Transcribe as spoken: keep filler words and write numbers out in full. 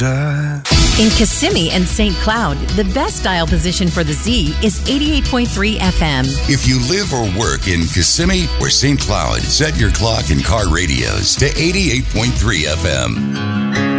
In Kissimmee and Saint Cloud, the best dial position for the Z is eighty-eight point three F M. If you live or work in Kissimmee or Saint Cloud, set your clock and car radios to eighty-eight point three F M.